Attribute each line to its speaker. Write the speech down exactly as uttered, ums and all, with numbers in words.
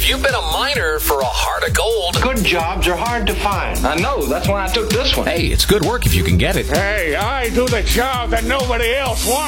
Speaker 1: if you've been a miner for a heart of gold,
Speaker 2: good jobs are hard to find.
Speaker 3: I know, that's why I took this one.
Speaker 1: hey, it's good work if you can get it.
Speaker 4: Hey, I do the job that nobody else wants.